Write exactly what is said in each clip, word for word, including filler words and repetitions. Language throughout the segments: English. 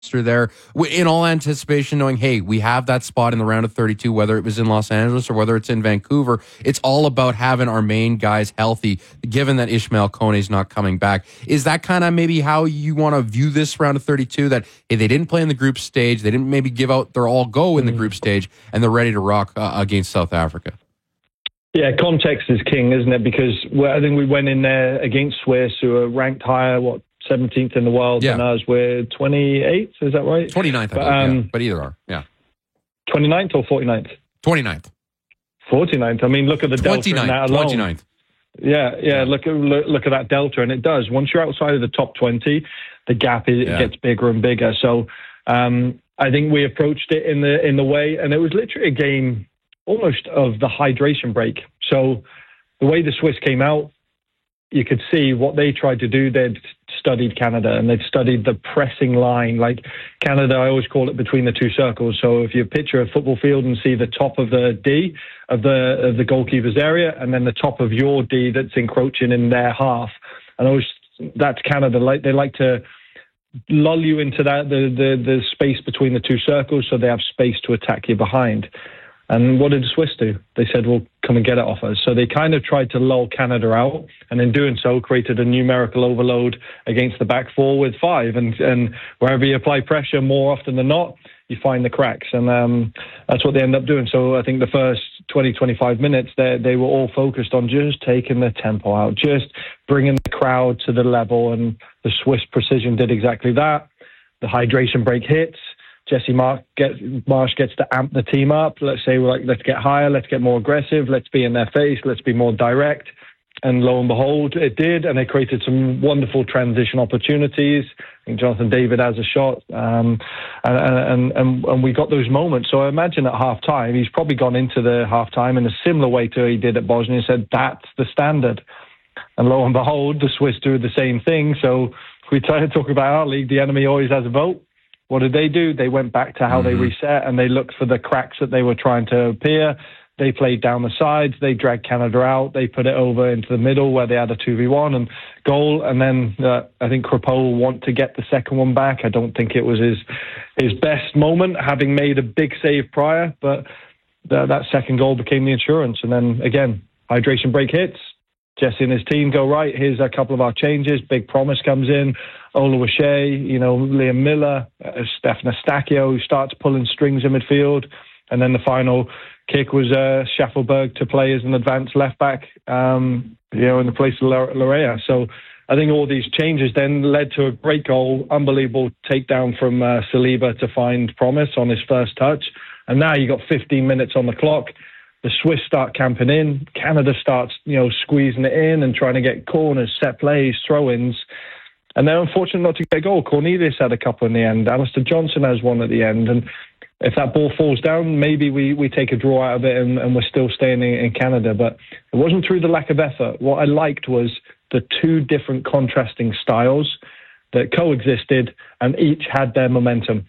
there in all anticipation, knowing, hey, we have that spot in the round of thirty-two, whether it was in Los Angeles or whether it's in Vancouver. It's all about having our main guys healthy, given that Ishmael Kone is not coming back. Is that kind of maybe how you want to view this round of thirty-two, that hey, they didn't play in the group stage, they didn't maybe give out their all go in the group stage, and they're ready to rock uh, against South Africa? Yeah, context is king, isn't it? Because I think we went in there against Swiss, who are ranked higher, what, seventeenth in the world, yeah. and us, we're twenty-eighth, is that right? twenty-ninth, I but, believe, um, yeah. But either are, yeah. twenty-ninth or forty-ninth? twenty-ninth. forty-ninth. I mean, look at the delta in that alone. twenty-ninth. Yeah, yeah, look at, look, look at that delta, and it does. Once you're outside of the top twenty, the gap is, yeah. it gets bigger and bigger. So um, I think we approached it in the in the way, and it was literally a game almost of the hydration break. So the way the Swiss came out, you could see what they tried to do. They'd studied Canada, and they'd studied the pressing line. Like Canada, I always call it between the two circles. So if you picture a football field and see the top of the D of the of the goalkeeper's area, and then the top of your D that's encroaching in their half, and always that's Canada. Like they like to lull you into that the the the space between the two circles, so they have space to attack you behind. And what did the Swiss do? They said, well, come and get it off us. So they kind of tried to lull Canada out, and in doing so, created a numerical overload against the back four with five. And, and wherever you apply pressure, more often than not, you find the cracks. And um, that's what they end up doing. So I think the first twenty, twenty-five minutes, they, they were all focused on just taking the tempo out, just bringing the crowd to the level. And the Swiss precision did exactly that. The hydration break hits. Jesse Marsch gets, Marsch gets to amp the team up. Let's say, we're like, let's get higher, let's get more aggressive, let's be in their face, let's be more direct. And lo and behold, it did, and they created some wonderful transition opportunities. I think Jonathan David has a shot, um, and, and, and, and we got those moments. So I imagine at half-time, he's probably gone into the half-time in a similar way to he did at Bosnia and said, that's the standard. And lo and behold, the Swiss do the same thing. So if we try to talk about our league, the enemy always has a vote. What did they do? They went back to how mm-hmm. they reset, and they looked for the cracks that they were trying to appear. They played down the sides. They dragged Canada out. They put it over into the middle where they had a two v one and goal. And then uh, I think Crepeau will want to get the second one back. I don't think it was his his best moment, having made a big save prior. But th- that second goal became the insurance. And then, again, hydration break hits. Jesse and his team go, right, here's a couple of our changes. Big Promise comes in. Oluwaseyi, you know, Liam Miller, uh, Stefan Eustáquio, who starts pulling strings in midfield. And then the final kick was uh, Schaffelberg to play as an advanced left-back, um, you know, in the place of Larea. So I think all these changes then led to a great goal, unbelievable takedown from uh, Saliba to find Promise on his first touch. And now you got fifteen minutes on the clock. The Swiss start camping in. Canada starts, you know, squeezing it in and trying to get corners, set plays, throw-ins. And they're unfortunate not to get a goal. Cornelius had a couple in the end. Alistair Johnson has one at the end. And if that ball falls down, maybe we, we take a draw out of it and, and we're still staying in, in Canada. But it wasn't through the lack of effort. What I liked was the two different contrasting styles that coexisted and each had their momentum.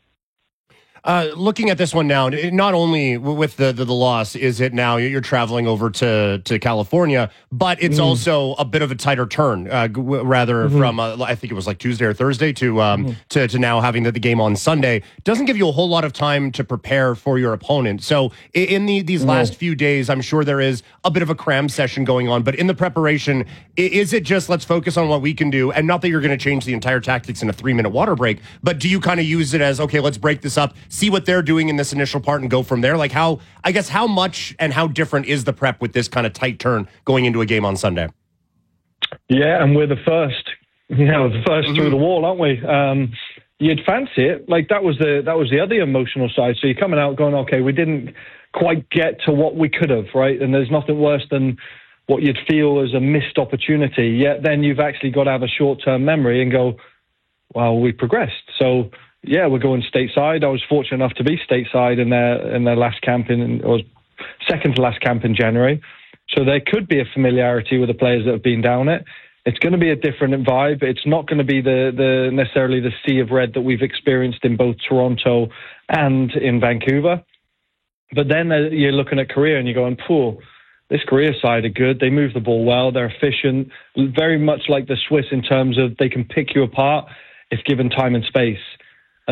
Uh, looking at this one now, not only with the, the, the loss is it now you're traveling over to, to California, but it's mm. also a bit of a tighter turn, uh, rather mm-hmm. from, uh, I think it was like Tuesday or Thursday to um, mm-hmm. to, to now having the, the game on Sunday. Doesn't give you a whole lot of time to prepare for your opponent. So in the, these mm. last few days, I'm sure there is a bit of a cram session going on, but in the preparation, is it just let's focus on what we can do? And not that you're going to change the entire tactics in a three minute water break, but do you kind of use it as, okay, let's break this up, see what they're doing in this initial part and go from there? Like how, I guess, how much and how different is the prep with this kind of tight turn going into a game on Sunday? Yeah, and we're the first, you know, the first mm-hmm. through the wall, aren't we? Um, you'd fancy it. Like that was the, that was the other emotional side. So you're coming out going, okay, we didn't quite get to what we could have, right? And there's nothing worse than what you'd feel as a missed opportunity. Yet then you've actually got to have a short-term memory and go, well, we progressed. So yeah, we're going stateside. I was fortunate enough to be stateside in their in their last camp in, or second to last camp in January. So there could be a familiarity with the players that have been down it. It's going to be a different vibe. It's not going to be the the necessarily the sea of red that we've experienced in both Toronto and in Vancouver. But then uh, you're looking at Korea and you're going, "Poor, this Korea side are good. They move the ball well. They're efficient. Very much like the Swiss in terms of they can pick you apart if given time and space."